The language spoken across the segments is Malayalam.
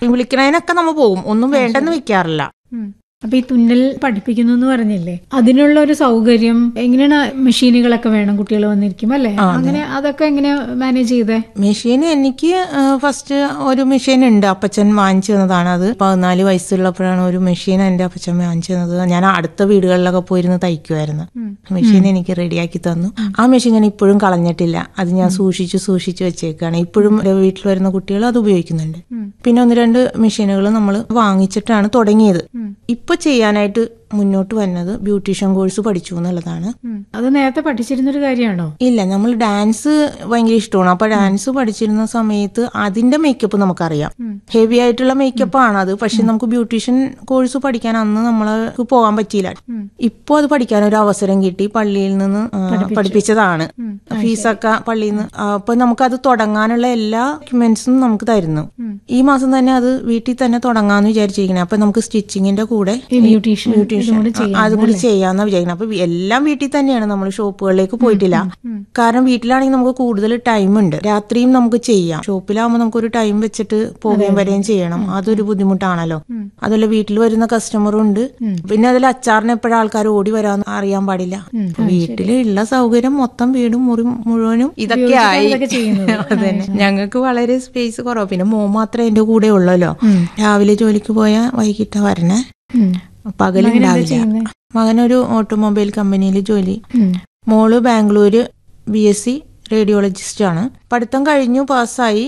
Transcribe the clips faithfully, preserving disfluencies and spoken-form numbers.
വിളിക്കണതിനൊക്കെ നമ്മൾ പോകും, ഒന്നും വേണ്ടെന്ന് വെക്കാറില്ല. അപ്പൊ ഈ തുന്നൽ പഠിപ്പിക്കുന്നു എന്ന് പറഞ്ഞില്ലേ, അതിനുള്ള ഒരു സൗകര്യം എങ്ങനെയാണ്? മെഷീനുകളൊക്കെ വേണം കുട്ടികൾ വന്നിരിക്കും അല്ലേ? അങ്ങനെ അതൊക്കെ എങ്ങനെ മാനേജ് ചെയ്തേ? മെഷീൻ എനിക്ക് ഫസ്റ്റ് ഒരു മെഷീൻ ഉണ്ട്, അപ്പച്ചൻ വാങ്ങിച്ചു തന്നതാണ്. അത് പതിനാല് വയസ്സുള്ളപ്പോഴാണ് ഒരു മെഷീൻ എന്റെ അപ്പച്ചൻ വാങ്ങിച്ചു തന്നത്. ഞാൻ അടുത്ത വീടുകളിലൊക്കെ പോയിരുന്ന് തയ്ക്കുമായിരുന്നു. മെഷീൻ എനിക്ക് റെഡിയാക്കി തന്നു. ആ മെഷീൻ ഞാൻ ഇപ്പോഴും കളഞ്ഞിട്ടില്ല, അത് ഞാൻ സൂക്ഷിച്ചു സൂക്ഷിച്ചു വെച്ചേക്കാണ്. ഇപ്പോഴും വീട്ടിൽ വരുന്ന കുട്ടികൾ അത് ഉപയോഗിക്കുന്നുണ്ട്. പിന്നെ ഒന്ന് രണ്ട് മെഷീനുകൾ നമ്മൾ വാങ്ങിച്ചിട്ടാണ് തുടങ്ങിയത്. ഇപ്പൊ ചെയ്യാനായിട്ട് മുന്നോട്ട് വന്നത് ബ്യൂട്ടീഷ്യൻ കോഴ്സ് പഠിച്ചു എന്നുള്ളതാണ്. അത് നേരത്തെ പഠിച്ചിരുന്നൊരു കാര്യമാണോ? ഇല്ല, നമ്മൾ ഡാൻസ് ഭയങ്കര ഇഷ്ടമാണ്. അപ്പൊ ഡാൻസ് പഠിച്ചിരുന്ന സമയത്ത് അതിന്റെ മേക്കപ്പ് നമുക്കറിയാം, ഹെവി ആയിട്ടുള്ള മേക്കപ്പ് ആണ് അത്. പക്ഷെ നമുക്ക് ബ്യൂട്ടീഷ്യൻ കോഴ്സ് പഠിക്കാൻ അന്ന് നമ്മൾക്ക് പോകാൻ പറ്റിയില്ല. ഇപ്പൊ അത് പഠിക്കാൻ ഒരു അവസരം കിട്ടി, പള്ളിയിൽ നിന്ന് പഠിപ്പിച്ചതാണ്. ഫീസൊക്കെ പള്ളിയിൽ നിന്ന്. അപ്പൊ നമുക്കത് തുടങ്ങാനുള്ള എല്ലാ ഡോക്യുമെന്റ്സും നമുക്ക് തരുന്നു. ഈ മാസം തന്നെ അത് വീട്ടിൽ തന്നെ തുടങ്ങാന്ന് വിചാരിച്ചിരിക്കണേ. അപ്പൊ നമുക്ക് സ്റ്റിച്ചിങ്ങിന്റെ കൂടെ ബ്യൂട്ടീഷ്യൻ അതുകൂടി ചെയ്യാന്ന് വിചാരിക്കണം. അപ്പൊ എല്ലാം വീട്ടിൽ തന്നെയാണ്, നമ്മൾ ഷോപ്പുകളിലേക്ക് പോയിട്ടില്ല. കാരണം വീട്ടിലാണെങ്കിൽ നമുക്ക് കൂടുതൽ ടൈം ഉണ്ട്, രാത്രിയും നമുക്ക് ചെയ്യാം. ഷോപ്പിലാകുമ്പോൾ നമുക്കൊരു ടൈം വെച്ചിട്ട് പോകുകയും വരെയും ചെയ്യണം, അതൊരു ബുദ്ധിമുട്ടാണല്ലോ. അതുപോലെ വീട്ടിൽ വരുന്ന കസ്റ്റമറും ഉണ്ട്. പിന്നെ അതിൽ അച്ചാറിന് എപ്പോഴും ആൾക്കാർ ഓടി വരാന്ന് അറിയാൻ പാടില്ല. വീട്ടിലുള്ള സൗകര്യം മൊത്തം വീടും മുറി മുഴുവനും ഇതൊക്കെ ആയി. അതന്നെ, ഞങ്ങൾക്ക് വളരെ സ്പേസ് കുറവ്. പിന്നെ മോ മാത്രമേ എന്റെ കൂടെ ഉള്ളല്ലോ. രാവിലെ ജോലിക്ക് പോയാൽ വൈകിട്ട് വരണേ, പകലുണ്ടാവില്ല. മകനൊരു ഓട്ടോമൊബൈൽ കമ്പനിയിൽ ജോലി. മോള് Bangalore B S C radiologist ആണ്. പഠിത്തം കഴിഞ്ഞു, പാസ്സായി.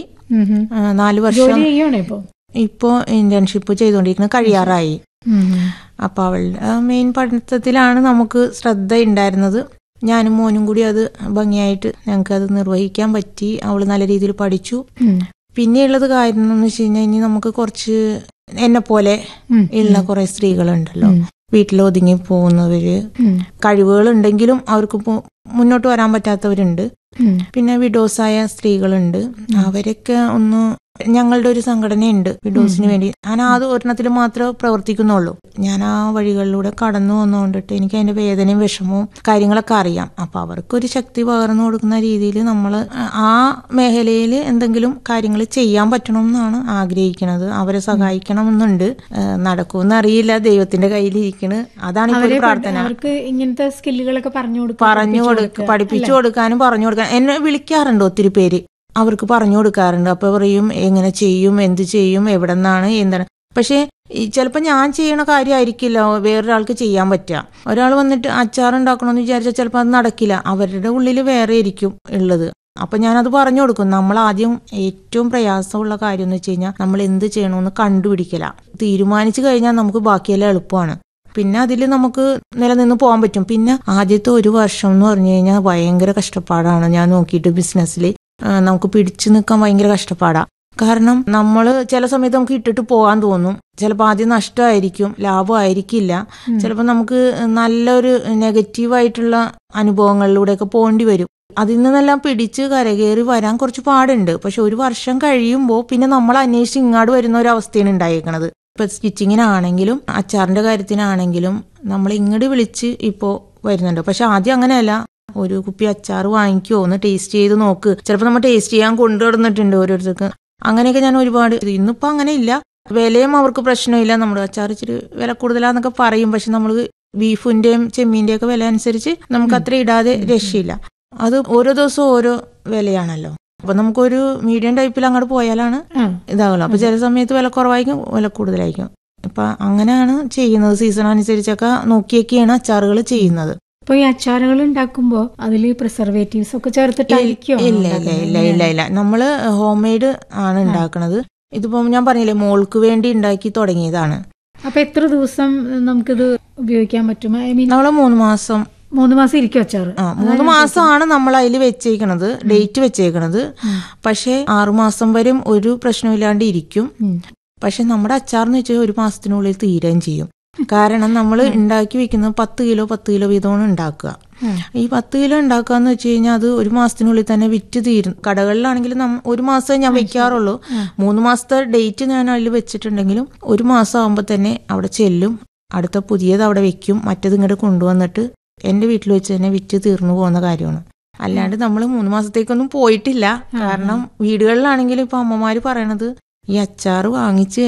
നാല് വർഷം ഇപ്പോ ഇന്റേൺഷിപ്പ് ചെയ്തുകൊണ്ടിരിക്കുന്നത്, കഴിയാറായി. അപ്പൊ അവളുടെ മെയിൻ പഠിത്തത്തിലാണ് നമുക്ക് ശ്രദ്ധ ഉണ്ടായിരുന്നത്. ഞാനും മോനും കൂടി അത് ഭംഗിയായിട്ട് ഞങ്ങൾക്ക് അത് നിർവഹിക്കാൻ പറ്റി. അവള് നല്ല രീതിയിൽ പഠിച്ചു. പിന്നെയുള്ളത് കാര്യം എന്ന് വെച്ച് കഴിഞ്ഞാൽ, ഇനി നമുക്ക് കുറച്ച് എന്നെ പോലെ ഉള്ള കുറെ സ്ത്രീകളുണ്ടല്ലോ, വീട്ടിൽ ഒതുങ്ങി പോകുന്നവര്, കഴിവുകൾ ഉണ്ടെങ്കിലും അവർക്ക് മുന്നോട്ട് വരാൻ പറ്റാത്തവരുണ്ട്. പിന്നെ വിഡോസായ സ്ത്രീകളുണ്ട്. അവരൊക്കെ ഒന്ന്, ഞങ്ങളുടെ ഒരു സംഘടനയുണ്ട് വിഡോസിന് വേണ്ടി. ഞാൻ അത് ഒരെണ്ണത്തിൽ മാത്രമേ പ്രവർത്തിക്കുന്നുള്ളൂ. ഞാൻ ആ വഴികളിലൂടെ കടന്നു വന്നുകൊണ്ടിട്ട് എനിക്ക് അതിന്റെ വേദനയും വിഷമവും കാര്യങ്ങളൊക്കെ അറിയാം. അപ്പൊ അവർക്കൊരു ശക്തി പകർന്നു കൊടുക്കുന്ന രീതിയിൽ നമ്മൾ ആ മേഖലയിൽ എന്തെങ്കിലും കാര്യങ്ങൾ ചെയ്യാൻ പറ്റണം എന്നാണ് ആഗ്രഹിക്കുന്നത്. അവരെ സഹായിക്കണം എന്നുണ്ട്. നടക്കുമെന്ന് അറിയില്ല, ദൈവത്തിന്റെ കയ്യിലിരിക്കണ്. അതാണ് ഇപ്പോൾ പ്രാർത്ഥന. അവർക്ക് ഇങ്ങനത്തെ സ്കില്ലുകളൊക്കെ പറഞ്ഞു പറഞ്ഞു കൊടുക്ക പഠിപ്പിച്ചു കൊടുക്കാനും പറഞ്ഞു കൊടുക്കാനും എന്നെ വിളിക്കാറുണ്ട് ഒത്തിരി പേര്. അവർക്ക് പറഞ്ഞു കൊടുക്കാറുണ്ട്. അപ്പൊ പറയും എങ്ങനെ ചെയ്യും, എന്ത് ചെയ്യും, എവിടെ നിന്നാണ്, എന്താണ്. പക്ഷെ ചിലപ്പോൾ ഞാൻ ചെയ്യണ കാര്യമായിരിക്കില്ല വേറൊരാൾക്ക് ചെയ്യാൻ പറ്റുക. ഒരാൾ വന്നിട്ട് അച്ചാർ ഉണ്ടാക്കണമെന്ന് വിചാരിച്ചാൽ ചിലപ്പോൾ അത് നടക്കില്ല. അവരുടെ ഉള്ളിൽ വേറെ ആയിരിക്കും ഉള്ളത്. അപ്പൊ ഞാനത് പറഞ്ഞു കൊടുക്കും. നമ്മൾ ആദ്യം ഏറ്റവും പ്രയാസമുള്ള കാര്യം എന്ന് വെച്ച് കഴിഞ്ഞാൽ നമ്മൾ എന്ത് ചെയ്യണമെന്ന് കണ്ടുപിടിക്കല. തീരുമാനിച്ചു കഴിഞ്ഞാൽ നമുക്ക് ബാക്കിയെല്ലാം എളുപ്പമാണ്. പിന്നെ അതിൽ നമുക്ക് നിലനിന്ന് പോകാൻ പറ്റും. പിന്നെ ആദ്യത്തെ ഒരു വർഷം എന്ന് പറഞ്ഞു കഴിഞ്ഞാൽ ഭയങ്കര കഷ്ടപ്പാടാണ്. ഞാൻ നോക്കിയിട്ട് ബിസിനസ്സിൽ നമുക്ക് പിടിച്ചു നിൽക്കാൻ ഭയങ്കര കഷ്ടപ്പാടാ. കാരണം നമ്മൾ ചില സമയത്ത് നമുക്ക് ഇട്ടിട്ട് പോകാൻ തോന്നും. ചിലപ്പോൾ ആദ്യം നഷ്ടമായിരിക്കും, ലാഭമായിരിക്കില്ല. ചിലപ്പോൾ നമുക്ക് നല്ലൊരു നെഗറ്റീവായിട്ടുള്ള അനുഭവങ്ങളിലൂടെയൊക്കെ പോകേണ്ടി വരും. അതിൽ നിന്നെല്ലാം പിടിച്ച് കരകയറി വരാൻ കുറച്ച് പാടുണ്ട്. പക്ഷെ ഒരു വർഷം കഴിയുമ്പോൾ പിന്നെ നമ്മൾ അന്വേഷിച്ച് ഇങ്ങോട്ട് വരുന്ന ഒരു അവസ്ഥയാണ് ഉണ്ടായേക്കണത്. ഇപ്പൊ സ്റ്റിച്ചിങ്ങിനാണെങ്കിലും അച്ചാറിന്റെ കാര്യത്തിനാണെങ്കിലും നമ്മൾ ഇങ്ങോട്ട് വിളിച്ച് ഇപ്പോൾ വരുന്നുണ്ട്. പക്ഷെ ആദ്യം അങ്ങനെയല്ല. ഒരു കുപ്പി അച്ചാർ വാങ്ങിക്കോ, ഒന്ന് ടേസ്റ്റ് ചെയ്ത് നോക്ക്. ചിലപ്പോൾ നമ്മൾ ടേസ്റ്റ് ചെയ്യാൻ കൊണ്ടുവന്നിട്ടുണ്ട് ഓരോരുത്തർക്ക്. അങ്ങനെയൊക്കെ ഞാൻ ഒരുപാട്. ഇന്നിപ്പോ അങ്ങനെ ഇല്ല. വിലയും അവർക്ക് പ്രശ്നമില്ല. നമ്മുടെ അച്ചാർ ഇച്ചിരി വില കൂടുതലാന്നൊക്കെ പറയും. പക്ഷെ നമ്മൾ ബീഫിന്റെയും ചെമ്മീന്റെയും ഒക്കെ വില അനുസരിച്ച് നമുക്ക് അത്ര ഇടാതെ രക്ഷയില്ല. അത് ഓരോ ദിവസവും ഓരോ വിലയാണല്ലോ. അപ്പൊ നമുക്കൊരു മീഡിയം ടൈപ്പിൽ അങ്ങോട്ട് പോയാലാണ് ഇതാകുള്ളൂ. അപ്പൊ ചില സമയത്ത് വില കുറവായിരിക്കും, വില കൂടുതലായിരിക്കും. അപ്പൊ അങ്ങനെയാണ് ചെയ്യുന്നത്. സീസൺ അനുസരിച്ചൊക്കെ നോക്കിയൊക്കെയാണ് അച്ചാറുകൾ ചെയ്യുന്നത്. ഇപ്പൊ ഈ അച്ചാറുകൾ ഉണ്ടാക്കുമ്പോ അതില് പ്രിസർവേറ്റീവ്സ് ഒക്കെ ചേർത്തിട്ടായിരിക്കോ? ഇല്ല ഇല്ല ഇല്ല ഇല്ല ഇല്ല നമ്മള് ഹോം മെയ്ഡ് ആണ് ഉണ്ടാക്കുന്നത്. ഇതിപ്പോ ഞാൻ പറഞ്ഞില്ലേ, മോൾക്ക് വേണ്ടി ഉണ്ടാക്കി തുടങ്ങിയതാണ്. അപ്പൊ എത്ര ദിവസം നമുക്കിത് ഉപയോഗിക്കാൻ പറ്റും? ഐ മീൻ നമ്മള് മൂന്ന് മാസം മൂന്ന് മാസം ഇരിക്കും അച്ചാറ്. ആ മൂന്ന് മാസമാണ് നമ്മൾ അതിൽ വെച്ചേക്കണത്, ഡേറ്റ് വെച്ചേക്കണത്. പക്ഷെ ആറുമാസം വരെ ഒരു പ്രശ്നമില്ലാണ്ട് ഇരിക്കും. പക്ഷെ നമ്മുടെ അച്ചാർന്ന് വെച്ചാൽ ഒരു മാസത്തിനുള്ളിൽ തീരുകയും ചെയ്യും. കാരണം നമ്മൾ ഉണ്ടാക്കി വെക്കുന്നത് പത്ത് കിലോ പത്ത് കിലോ വീതമാണ് ഉണ്ടാക്കുക. ഈ പത്ത് കിലോ ഉണ്ടാക്കുക എന്ന് വെച്ച് കഴിഞ്ഞാൽ അത് ഒരു മാസത്തിനുള്ളിൽ തന്നെ വിറ്റ് തീരും. കടകളിലാണെങ്കിൽ ഒരു മാസം ഞാൻ വെക്കാറുള്ളൂ. മൂന്ന് മാസത്തെ ഡേറ്റ് ഞാൻ അതിൽ വെച്ചിട്ടുണ്ടെങ്കിലും ഒരു മാസം ആകുമ്പോൾ തന്നെ അവിടെ ചെല്ലും. അടുത്ത പുതിയത് അവിടെ വെക്കും. മറ്റത് ഇങ്ങോട്ട് കൊണ്ടുവന്നിട്ട് എന്റെ വീട്ടിൽ വെച്ച് തന്നെ വിറ്റ് തീർന്നു പോകുന്ന കാര്യമാണ്. അല്ലാണ്ട് നമ്മൾ മൂന്ന് മാസത്തേക്കൊന്നും പോയിട്ടില്ല. കാരണം വീടുകളിലാണെങ്കിലും ഇപ്പൊ അമ്മമാര് പറയണത് ഈ അച്ചാറ് വാങ്ങിച്ച്